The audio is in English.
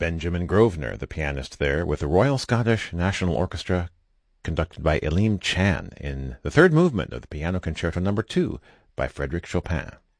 Benjamin Grosvenor, the pianist there, with the Royal Scottish National Orchestra, conducted by Elim Chan in the third movement of the Piano Concerto No. 2 by Frédéric Chopin.